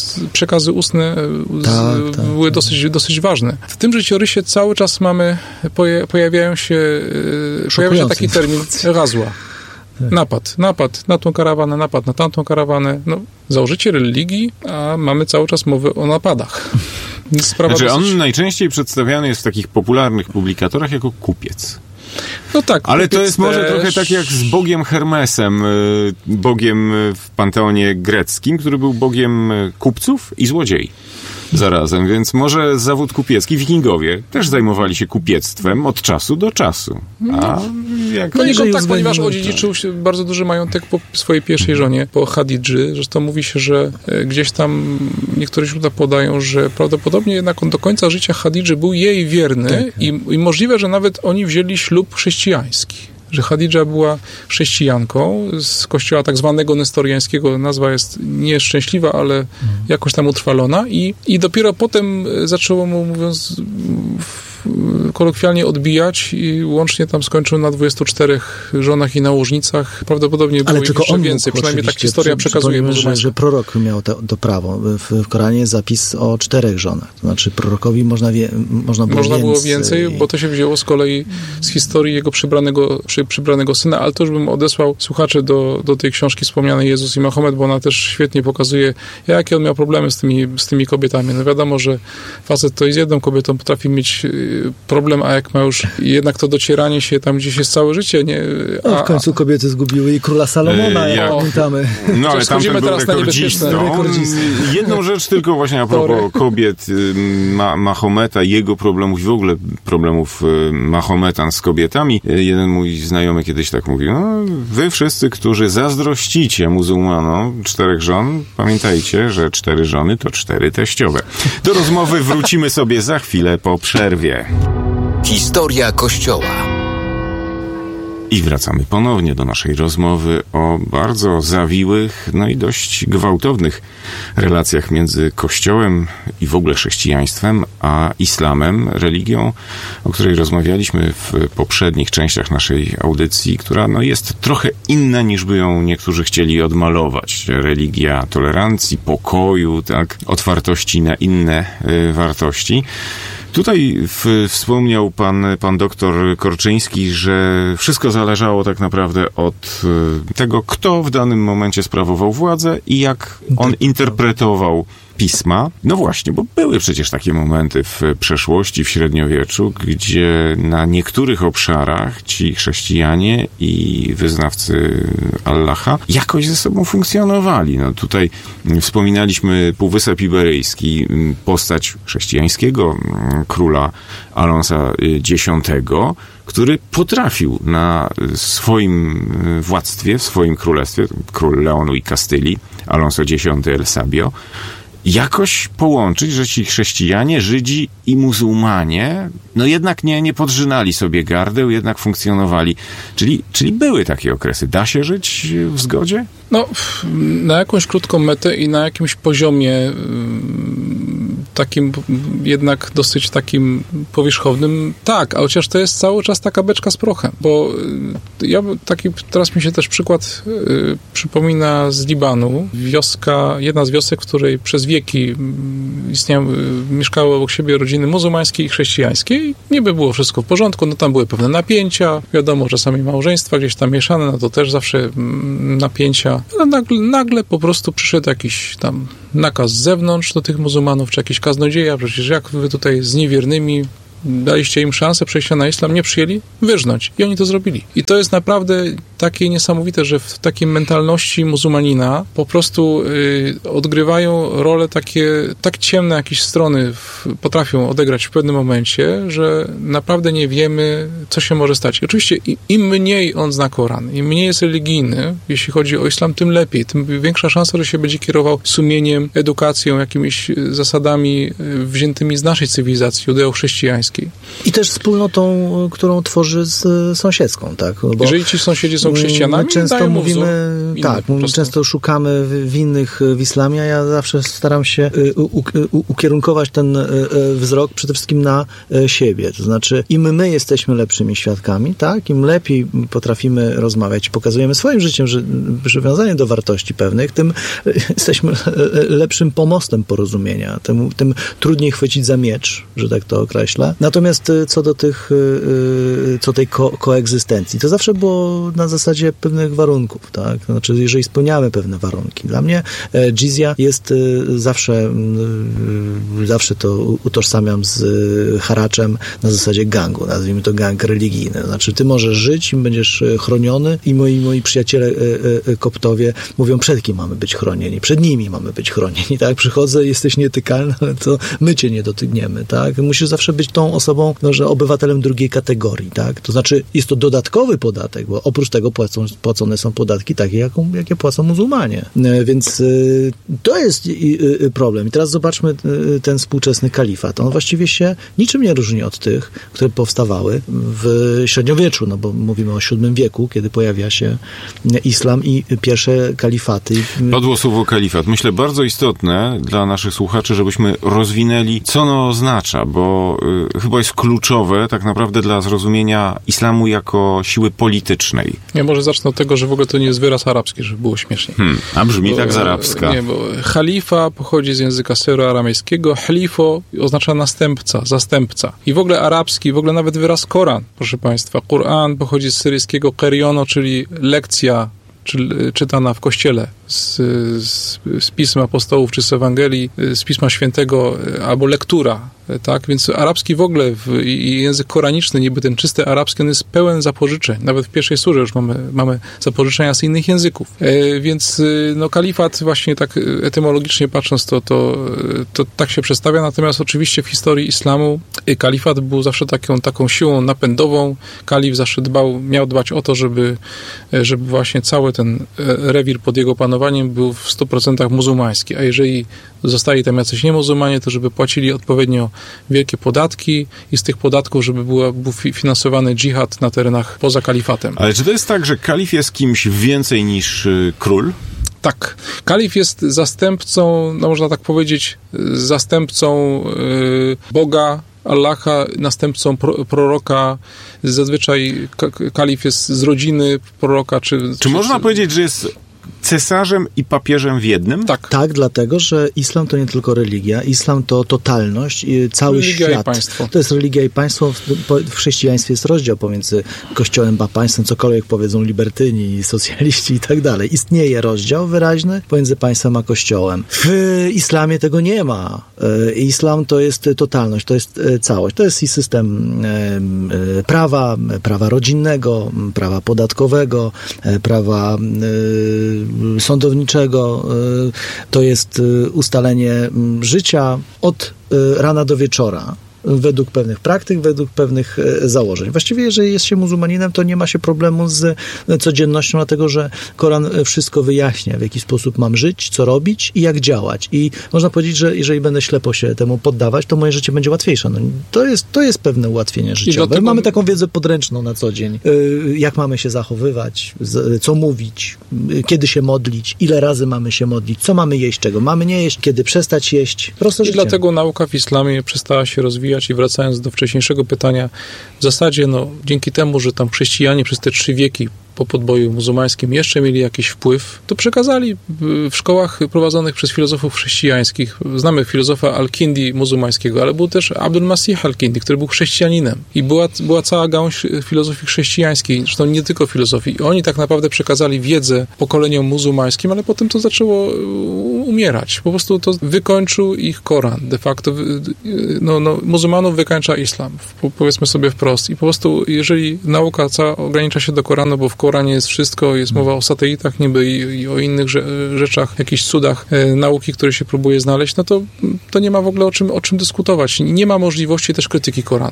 przekazy ustne tak, z, tak, były tak. dosyć, dosyć ważne. W tym życiorysie cały czas mamy, poja, pojawiają się, pojawia się taki termin razła. Napad, napad na tą karawanę, napad na tamtą karawanę. No, założyciel religii, a mamy cały czas mowę o napadach. Sprawa znaczy, dosyć... on najczęściej przedstawiany jest w takich popularnych publikatorach jako kupiec. No tak. Ale to jest może też... trochę tak jak z bogiem Hermesem, bogiem w panteonie greckim, który był bogiem kupców i złodziei zarazem, więc może zawód kupiecki, wikingowie też zajmowali się kupiectwem od czasu do czasu. A jak... No nie Jeżeli tak, ponieważ uwzględnimy, odziedziczył się bardzo duży majątek po swojej pierwszej żonie, po Hadidży. Zresztą mówi się, że gdzieś tam niektóre źródła podają, że prawdopodobnie jednak on do końca życia Hadidży był jej wierny tak. i, i możliwe, że nawet oni wzięli ślub chrześcijański. Że Hadidża była chrześcijanką z kościoła tak zwanego nestoriańskiego. Nazwa jest nieszczęśliwa, ale jakoś tam utrwalona. I, i dopiero potem zaczęło mu, mówiąc kolokwialnie, odbijać i łącznie tam skończył na dwudziestu czterech żonach i nałożnicach. Prawdopodobnie było ale ich tylko jeszcze on więcej. mógł, Przynajmniej tak historia przy, przekazuje. Że, że prorok miał to, to prawo. W, w Koranie jest zapis o czterech żonach. To znaczy prorokowi można, wie, można było Można więcej. było więcej, bo to się wzięło z kolei z historii jego przybranego, przy, przybranego syna, ale to już bym odesłał słuchaczy do, do tej książki wspomnianej Jezus i Mahomet, bo ona też świetnie pokazuje, jakie on miał problemy z tymi, z tymi kobietami. No wiadomo, że facet to i z jedną kobietą potrafi mieć problem, a jak ma już jednak to docieranie się tam gdzieś jest całe życie, nie? A, no, w końcu kobiety zgubiły i króla Salomona, e, jak pamiętamy. No ale tam był teraz rekordzistą. Jedną rzecz tylko właśnie a propos kobiet Ma- Mahometa, jego problemów i w ogóle problemów Mahometan z kobietami. Jeden mój znajomy kiedyś tak mówił, no, wy wszyscy, którzy zazdrościcie muzułmanom czterech żon, pamiętajcie, że cztery żony to cztery teściowe. Do rozmowy wrócimy sobie za chwilę po przerwie. Historia Kościoła. I wracamy ponownie do naszej rozmowy o bardzo zawiłych, no i dość gwałtownych relacjach między Kościołem i w ogóle chrześcijaństwem, a islamem, religią, o której rozmawialiśmy w poprzednich częściach naszej audycji, która no, jest trochę inna, niż by ją niektórzy chcieli odmalować. Religia tolerancji, pokoju, tak, otwartości na inne y, wartości. Tutaj w, wspomniał pan, pan doktor Korczyński, że wszystko zależało tak naprawdę od tego, kto w danym momencie sprawował władzę i jak on interpretował pisma. No właśnie, bo były przecież takie momenty w przeszłości, w średniowieczu, gdzie na niektórych obszarach ci chrześcijanie i wyznawcy Allaha jakoś ze sobą funkcjonowali. No tutaj wspominaliśmy Półwysep Iberyjski, postać chrześcijańskiego króla Alonsa X, który potrafił na swoim władztwie, w swoim królestwie, król Leonu i Kastylii, Alonso X El Sabio, jakoś połączyć, że ci chrześcijanie, Żydzi i muzułmanie, no jednak nie, nie podrzynali sobie gardeł, jednak funkcjonowali. Czyli, czyli były takie okresy. Da się żyć w zgodzie? No, na jakąś krótką metę i na jakimś poziomie takim jednak dosyć takim powierzchownym, tak, a chociaż to jest cały czas taka beczka z prochem, bo ja taki, teraz mi się też przykład y, przypomina z Libanu. Wioska, jedna z wiosek, w której przez wieki istniały, y, mieszkały obok siebie rodziny muzułmańskie i chrześcijańskie i niby było wszystko w porządku, no tam były pewne napięcia, wiadomo, czasami małżeństwa gdzieś tam mieszane, no to też zawsze mm, napięcia, ale nagle, nagle po prostu przyszedł jakiś tam nakaz z zewnątrz do tych muzułmanów, czy jakiś kaznodzieja, przecież jak wy tutaj z niewiernymi daliście im szansę przejścia na islam, nie przyjęli? Wyrznąć. I oni to zrobili. I to jest naprawdę takie niesamowite, że w takiej mentalności muzułmanina po prostu y, odgrywają rolę takie, tak ciemne jakieś strony w, potrafią odegrać w pewnym momencie, że naprawdę nie wiemy, co się może stać. I oczywiście im, im mniej on zna Koran, im mniej jest religijny, jeśli chodzi o islam, tym lepiej. Tym większa szansa, że się będzie kierował sumieniem, edukacją, jakimiś zasadami wziętymi z naszej cywilizacji judeo-chrześcijańskiej. muzułmańskiej. I też wspólnotą, którą tworzy z sąsiedzką, tak? Bo jeżeli ci sąsiedzi są chrześcijanami, często dają mówimy, inny, tak, my często szukamy winnych w islamie, a ja zawsze staram się u, u, ukierunkować ten wzrok przede wszystkim na siebie. To znaczy, im my jesteśmy lepszymi świadkami, tak? Im lepiej potrafimy rozmawiać, pokazujemy swoim życiem, że przywiązanie do wartości pewnych, tym jesteśmy lepszym pomostem porozumienia. Tym, tym trudniej chwycić za miecz, że tak to określę. Natomiast co do tych, co tej ko- koegzystencji, to zawsze było na zasadzie pewnych warunków, tak? Znaczy, jeżeli spełniamy pewne warunki. Dla mnie dżizja jest zawsze, zawsze to utożsamiam z haraczem na zasadzie gangu, nazwijmy to gang religijny. Znaczy, ty możesz żyć, im będziesz chroniony i moi, moi przyjaciele koptowie mówią, przed kim mamy być chronieni? Przed nimi mamy być chronieni, tak? Przychodzę, jesteś nietykalny, ale to my cię nie dotykniemy, tak? Musisz zawsze być tą osobą, no, że obywatelem drugiej kategorii, tak? To znaczy, jest to dodatkowy podatek, bo oprócz tego płacą, płacone są podatki takie, jaką, jakie płacą muzułmanie. Więc y, to jest y, y, problem. I teraz zobaczmy y, ten współczesny kalifat. On właściwie się niczym nie różni od tych, które powstawały w średniowieczu, no bo mówimy o siódmym wieku, kiedy pojawia się islam i pierwsze kalifaty. Padło słowo kalifat. Myślę, bardzo istotne dla naszych słuchaczy, żebyśmy rozwinęli, co ono oznacza, bo y, chyba jest kluczowe tak naprawdę dla zrozumienia islamu jako siły politycznej. Ja może zacznę od tego, że w ogóle to nie jest wyraz arabski, żeby było śmieszniej. Hmm, a brzmi bo, tak z arabska. Nie, bo khalifa pochodzi z języka syro-aramejskiego, halifo oznacza następca, zastępca. I w ogóle arabski, w ogóle nawet wyraz Koran, proszę Państwa. Koran pochodzi z syryjskiego keriono, czyli lekcja, czy, czytana w kościele z, z, z pism apostołów, czy z Ewangelii, z Pisma Świętego, albo lektura, tak? Więc arabski w ogóle w, i język koraniczny, niby ten czysty arabski, on jest pełen zapożyczeń. Nawet w pierwszej surze już mamy, mamy zapożyczenia z innych języków. E, więc no, kalifat właśnie tak etymologicznie patrząc, to, to, to tak się przedstawia. Natomiast oczywiście w historii islamu kalifat był zawsze taką, taką siłą napędową. Kalif zawsze dbał, miał dbać o to, żeby, żeby właśnie cały ten rewir pod jego panowaniem był w stu procentach muzułmański. A jeżeli zostali tam jacyś niemuzułmanie, to żeby płacili odpowiednio wielkie podatki i z tych podatków, żeby była, był finansowany dżihad na terenach poza kalifatem. Ale czy to jest tak, że kalif jest kimś więcej niż y, król? Tak. Kalif jest zastępcą, no można tak powiedzieć, zastępcą y, Boga, Allaha, następcą pro, proroka. Zazwyczaj kalif jest z rodziny proroka. Czy, czy, czy można czy... powiedzieć, że jest cesarzem i papieżem w jednym? Tak. Tak, dlatego, że islam to nie tylko religia, islam to totalność, i cały religia świat. I państwo. To jest religia i państwo. W chrześcijaństwie jest rozdział pomiędzy kościołem a państwem, cokolwiek powiedzą libertyni, socjaliści i tak dalej. Istnieje rozdział wyraźny pomiędzy państwem a kościołem. W islamie tego nie ma. Islam to jest totalność, to jest całość. To jest i system prawa, prawa rodzinnego, prawa podatkowego, prawa sądowniczego, to jest ustalenie życia od rana do wieczora. Według pewnych praktyk, według pewnych założeń. Właściwie, jeżeli jest się muzułmaninem, to nie ma się problemu z codziennością, dlatego że Koran wszystko wyjaśnia, w jaki sposób mam żyć, co robić i jak działać. I można powiedzieć, że jeżeli będę ślepo się temu poddawać, to moje życie będzie łatwiejsze. No, to jest, to jest pewne ułatwienie życiowe. Dlatego... Mamy taką wiedzę podręczną na co dzień. Jak mamy się zachowywać, co mówić, kiedy się modlić, ile razy mamy się modlić, co mamy jeść, czego mamy nie jeść, kiedy przestać jeść. Proste I życie. dlatego nauka w islamie przestała się rozwijać. I wracając do wcześniejszego pytania, w zasadzie no, dzięki temu, że tam chrześcijanie przez te trzy wieki po podboju muzułmańskim jeszcze mieli jakiś wpływ, to przekazali w szkołach prowadzonych przez filozofów chrześcijańskich. Znamy filozofa Al-Kindi muzułmańskiego, ale był też Abdul Masih Al-Kindi, który był chrześcijaninem. I była, była cała gałąź filozofii chrześcijańskiej, zresztą nie tylko filozofii. I oni tak naprawdę przekazali wiedzę pokoleniom muzułmańskim, ale potem to zaczęło umierać. Po prostu to wykończył ich Koran. De facto no, no, muzułmanów wykańcza islam. Powiedzmy sobie wprost. I po prostu jeżeli nauka cała ogranicza się do Koranu, bo w Koranie jest wszystko, jest mowa o satelitach niby i, i o innych rzeczach, jakichś cudach e, nauki, które się próbuje znaleźć, no to, to nie ma w ogóle o czym, o czym dyskutować. Nie ma możliwości też krytyki Koranu.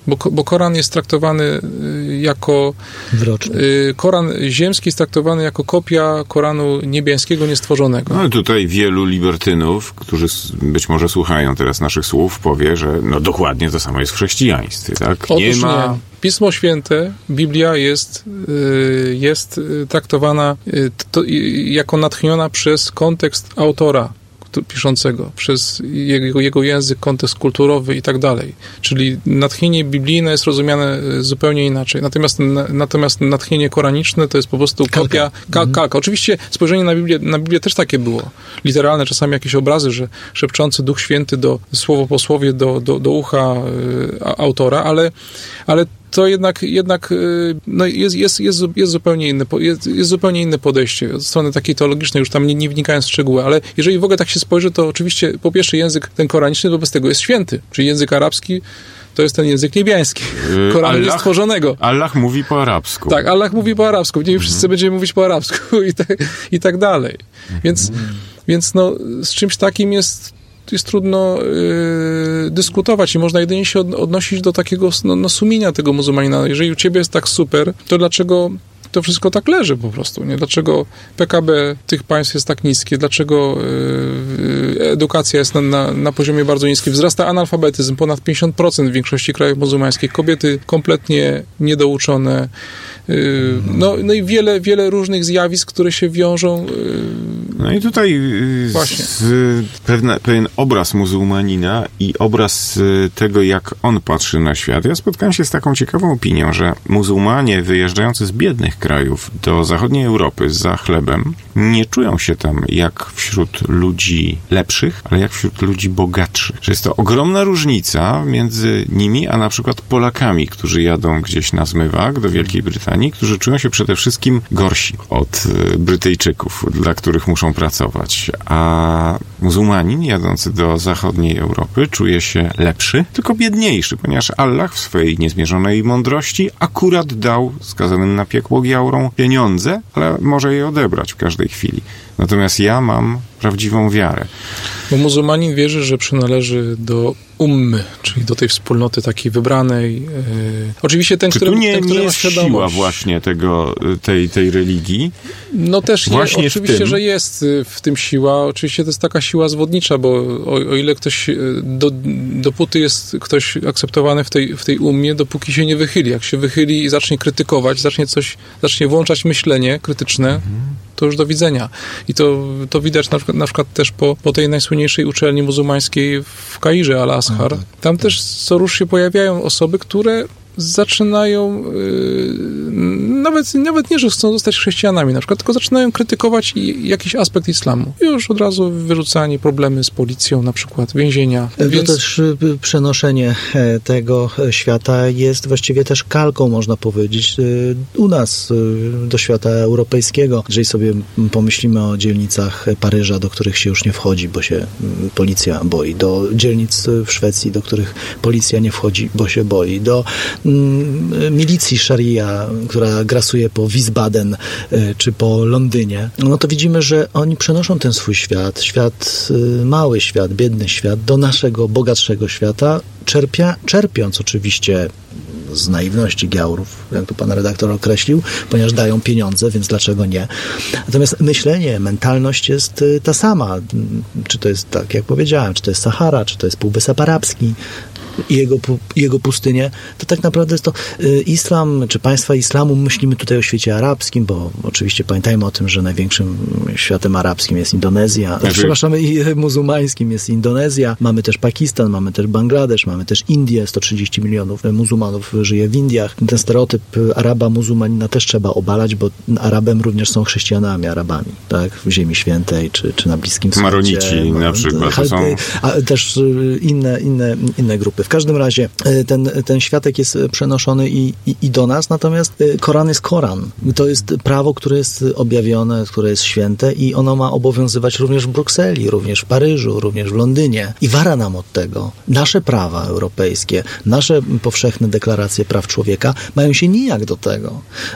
Bo, bo Koran jest traktowany jako... Wyroczny. Koran ziemski jest traktowany jako kopia Koranu niebiańskiego, niestworzonego. No tutaj wielu libertynów, którzy być może słuchają teraz naszych słów, powie, że no dokładnie to samo jest w chrześcijaństwie, tak? Otóż nie ma... nie. Pismo Święte, Biblia jest, jest traktowana to, jako natchniona przez kontekst autora piszącego, przez jego, jego język, kontekst kulturowy i tak dalej. Czyli natchnienie biblijne jest rozumiane zupełnie inaczej. Natomiast, na, natomiast natchnienie koraniczne to jest po prostu kopia, kalka. kalka. Oczywiście spojrzenie na Biblię, na Biblię też takie było. Literalne, czasami jakieś obrazy, że szepczący Duch Święty do, słowo po słowie do, do, do ucha y, autora, ale, ale to jednak, jednak no jest, jest, jest, jest, zupełnie inne, jest, jest zupełnie inne podejście od strony takiej teologicznej, już tam nie, nie wnikając w szczegóły, ale jeżeli w ogóle tak się spojrzy, to oczywiście po pierwsze język ten koraniczny wobec tego jest święty, czyli język arabski to jest ten język niebiański. Koranu Allah, niestworzonego. Allah mówi po arabsku. Tak, Allah mówi po arabsku. Nie wszyscy mhm. będziemy mówić po arabsku i tak, i tak dalej. Mhm. Więc, więc no, z czymś takim jest jest trudno yy, dyskutować i można jedynie się od, odnosić do takiego no, no, sumienia tego muzułmanina. Jeżeli u ciebie jest tak super, to dlaczego to wszystko tak leży po prostu, nie? Dlaczego P K B tych państw jest tak niskie? Dlaczego yy, edukacja jest na, na, na poziomie bardzo niskim? Wzrasta analfabetyzm, ponad pięćdziesiąt procent w większości krajów muzułmańskich. Kobiety kompletnie niedouczone. Yy, no, no i wiele, wiele różnych zjawisk, które się wiążą. Yy, no i tutaj yy, właśnie. Z, pewne, pewien obraz muzułmanina i obraz yy, tego, jak on patrzy na świat. Ja spotkałem się z taką ciekawą opinią, że muzułmanie wyjeżdżający z biednych krajów do zachodniej Europy za chlebem nie czują się tam jak wśród ludzi lepszych, ale jak wśród ludzi bogatszych. Że jest to ogromna różnica między nimi, a na przykład Polakami, którzy jadą gdzieś na zmywak do Wielkiej Brytanii, którzy czują się przede wszystkim gorsi od Brytyjczyków, dla których muszą pracować. A muzułmanin jadący do zachodniej Europy czuje się lepszy, tylko biedniejszy, ponieważ Allah w swojej niezmierzonej mądrości akurat dał skazanym na piekło giaurą pieniądze, ale może je odebrać w każdej chwili. Natomiast ja mam prawdziwą wiarę. Bo muzułmanin wierzy, że przynależy do ummy, czyli do tej wspólnoty takiej wybranej. Yy. Oczywiście ten, Czy który, tu nie, ten, który nie ma jest świadomość. siła właśnie tego, tej, tej religii? No też właśnie je, oczywiście, tym. że jest w tym siła. Oczywiście to jest taka siła zwodnicza, bo o, o ile ktoś, do, dopóty jest ktoś akceptowany w tej, w tej ummie, dopóki się nie wychyli. Jak się wychyli i zacznie krytykować, zacznie coś, zacznie włączać myślenie krytyczne, mhm. to już do widzenia. I to, to widać na przykład, na przykład też po, po tej najsłynniejszej uczelni muzułmańskiej w Kairze, Al-Azhar. Tam też co rusz się pojawiają osoby, które zaczynają yy, nawet, nawet nie, że chcą zostać chrześcijanami na przykład, tylko zaczynają krytykować i, jakiś aspekt islamu. Już od razu wyrzucanie, problemy z policją na przykład, więzienia. To Więc... też przenoszenie tego świata jest właściwie też kalką, można powiedzieć, u nas do świata europejskiego. Jeżeli sobie pomyślimy o dzielnicach Paryża, do których się już nie wchodzi, bo się policja boi, do dzielnic w Szwecji, do których policja nie wchodzi, bo się boi, do milicji szaria, która grasuje po Wiesbaden czy po Londynie, no to widzimy, że oni przenoszą ten swój świat, świat, mały świat, biedny świat, do naszego bogatszego świata, czerpia, czerpiąc oczywiście z naiwności giaurów, jak to pan redaktor określił, ponieważ dają pieniądze, więc dlaczego nie? Natomiast myślenie, mentalność jest ta sama. Czy to jest, tak jak powiedziałem, czy to jest Sahara, czy to jest Półwysep Arabski, i jego, jego pustynię, to tak naprawdę jest to y, islam, czy państwa islamu, myślimy tutaj o świecie arabskim, bo oczywiście pamiętajmy o tym, że największym światem arabskim jest Indonezja, znaczy... przepraszam, i muzułmańskim jest Indonezja, mamy też Pakistan, mamy też Bangladesz, mamy też Indię, sto trzydzieści milionów muzułmanów żyje w Indiach. Ten stereotyp Araba, muzułmanina też trzeba obalać, bo Arabem również są chrześcijanami, Arabami, tak, w Ziemi Świętej, czy, czy na Bliskim Wschodzie. Maronici na przykład. To są... A też inne, inne, inne grupy. W każdym razie ten, ten światek jest przenoszony i, i, i do nas, natomiast Koran jest Koran. To jest prawo, które jest objawione, które jest święte i ono ma obowiązywać również w Brukseli, również w Paryżu, również w Londynie. I wara nam od tego. Nasze prawa europejskie, nasze powszechne deklaracje praw człowieka mają się nijak do tego.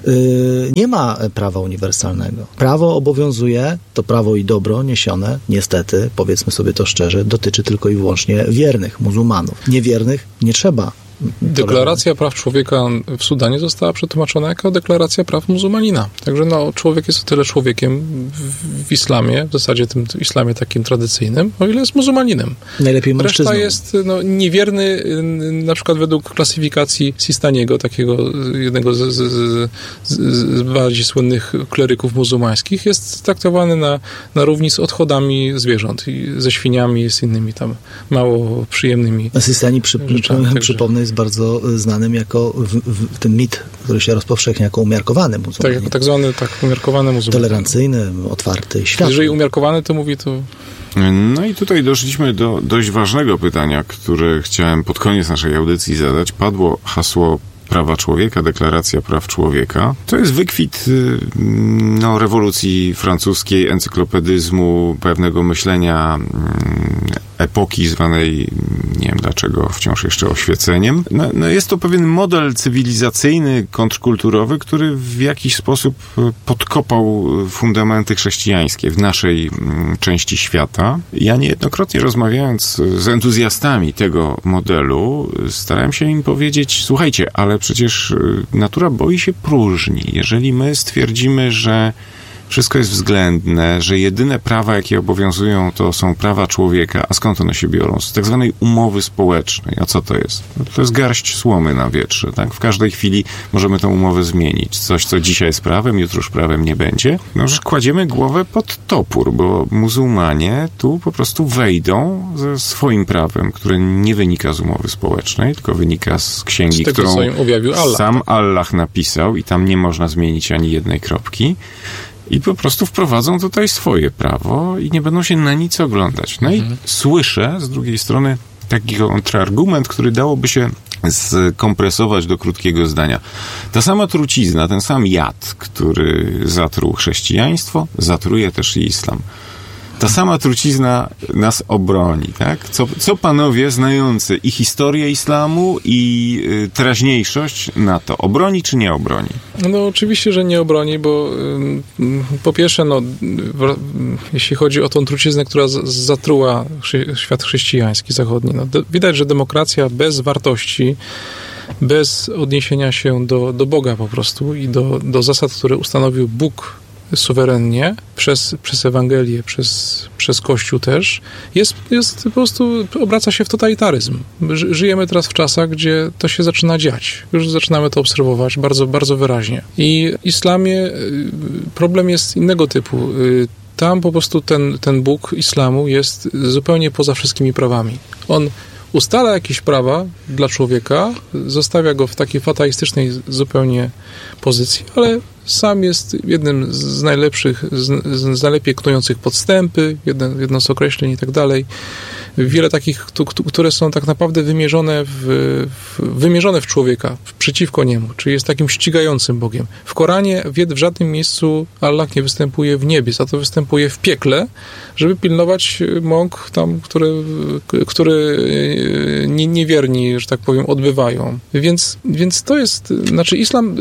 Nie ma prawa uniwersalnego. Prawo obowiązuje, to prawo i dobro niesione, niestety, powiedzmy sobie to szczerze, dotyczy tylko i wyłącznie wiernych muzułmanów. Niewiernych nie trzeba Deklaracja praw człowieka w Sudanie została przetłumaczona jako deklaracja praw muzułmanina. Także no, człowiek jest o tyle człowiekiem w, w islamie, w zasadzie tym islamie takim tradycyjnym, o ile jest muzułmaninem. Najlepiej mężczyzną. Reszta jest no, niewierny, na przykład według klasyfikacji Sistaniego, takiego jednego z, z, z, z bardziej słynnych kleryków muzułmańskich, jest traktowany na, na równi z odchodami zwierząt, i ze świniami i z innymi tam mało przyjemnymi Sistani, przy, rzeczami. przypomnę, jest bardzo znanym jako w, w, ten mit, który się rozpowszechnia jako umiarkowany muzułmanin. Tak, jako tak zwany tak umiarkowany muzułmanin. Tolerancyjny, otwarty, światły. Jeżeli umiarkowany, to mówi to... No i tutaj doszliśmy do dość ważnego pytania, które chciałem pod koniec naszej audycji zadać. Padło hasło prawa człowieka, deklaracja praw człowieka. To jest wykwit no, rewolucji francuskiej, encyklopedyzmu, pewnego myślenia epoki zwanej, nie wiem dlaczego, wciąż jeszcze oświeceniem. No, no jest to pewien model cywilizacyjny, kontrkulturowy, który w jakiś sposób podkopał fundamenty chrześcijańskie w naszej części świata. Ja niejednokrotnie rozmawiając z entuzjastami tego modelu, starałem się im powiedzieć, słuchajcie, ale przecież natura boi się próżni. Jeżeli my stwierdzimy, że wszystko jest względne, że jedyne prawa, jakie obowiązują, to są prawa człowieka, a skąd one się biorą? Z tak zwanej umowy społecznej. A co to jest? No to jest garść słomy na wietrze, tak? W każdej chwili możemy tę umowę zmienić. Coś, co dzisiaj jest prawem, jutro już prawem nie będzie. No, że kładziemy głowę pod topór, bo muzułmanie tu po prostu wejdą ze swoim prawem, które nie wynika z umowy społecznej, tylko wynika z księgi, z tego, którą co im objawił Allah. sam Allah napisał i tam nie można zmienić ani jednej kropki. I po prostu wprowadzą tutaj swoje prawo i nie będą się na nic oglądać. No mhm. i słyszę z drugiej strony taki kontrargument, który dałoby się skompresować do krótkiego zdania. Ta sama trucizna, ten sam jad, który zatruł chrześcijaństwo, zatruje też i islam. Ta sama trucizna nas obroni, tak? Co, co panowie znający i historię islamu, i y, teraźniejszość na to obroni czy nie obroni? No oczywiście, że nie obroni, bo y, po pierwsze, no, w, jeśli chodzi o tą truciznę, która z, zatruła chrze, świat chrześcijański, zachodni, no, de, widać, że demokracja bez wartości, bez odniesienia się do, do Boga po prostu i do, do zasad, które ustanowił Bóg suwerennie, przez, przez Ewangelię, przez, przez Kościół też, jest, jest po prostu, obraca się w totalitaryzm. Żyjemy teraz w czasach, gdzie to się zaczyna dziać. Już zaczynamy to obserwować bardzo, bardzo wyraźnie. I w islamie problem jest innego typu. Tam po prostu ten, ten Bóg islamu jest zupełnie poza wszystkimi prawami. On ustala jakieś prawa dla człowieka, zostawia go w takiej fatalistycznej zupełnie pozycji, ale sam jest jednym z najlepszych, z, z najlepiej knujących podstępy, jedno, jedno z określeń i tak dalej. Wiele takich, które są tak naprawdę wymierzone w, w, wymierzone w człowieka, przeciwko niemu, czyli jest takim ścigającym Bogiem. W Koranie w, w żadnym miejscu Allah nie występuje w niebie, za to występuje w piekle, żeby pilnować mąk tam, które, które nie, niewierni, że tak powiem, odbywają. Więc, więc to jest, znaczy islam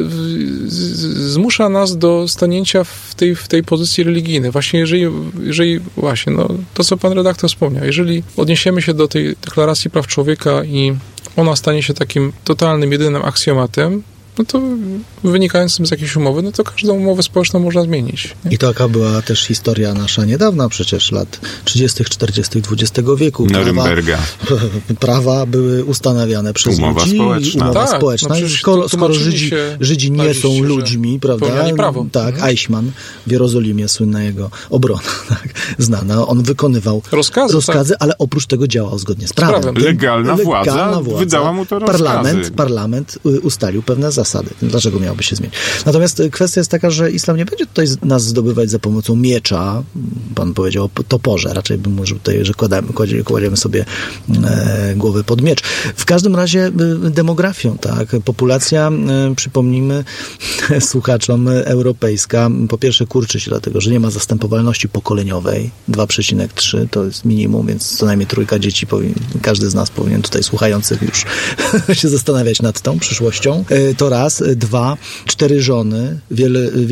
zmusza nas do stanięcia w tej, w tej pozycji religijnej. Właśnie jeżeli, jeżeli właśnie, no, to co pan redaktor wspomniał, jeżeli odniesiemy się do tej deklaracji praw człowieka i ona stanie się takim totalnym, jedynym aksjomatem, no to wynikającym z jakiejś umowy, no to każdą umowę społeczną można zmienić. Nie? I to taka była też historia nasza niedawna, przecież lat trzydziestych, czterdziestych dwudziestego wieku. Norymberga. Prawa, prawa były ustanawiane przez umowa ludzi. Społeczna. Umowa tak, społeczna. No skoro skoro Żydzi, Żydzi nie są ludźmi, prawda? Prawo. Tak, mhm. Eichmann w Jerozolimie, słynna jego obrona, tak, znana. On wykonywał rozkazy, rozkazy tak. ale oprócz tego działał zgodnie z prawem. prawem. Legalna, Legalna władza, władza wydała mu to rozkazy. Parlament, parlament ustalił pewne zasady. Dlaczego miałoby się zmienić? Natomiast kwestia jest taka, że islam nie będzie tutaj nas zdobywać za pomocą miecza. Pan powiedział o toporze. Raczej bym mówił tutaj, że kładamy, kładziemy sobie e, głowy pod miecz. W każdym razie e, demografią, tak? Populacja, e, przypomnijmy słuchaczom, europejska, po pierwsze kurczy się dlatego, że nie ma zastępowalności pokoleniowej. dwa przecinek trzy to jest minimum, więc co najmniej trójka dzieci powinien, każdy z nas powinien tutaj słuchających już się zastanawiać nad tą przyszłością. E, to raz. Dwa, cztery żony, wiele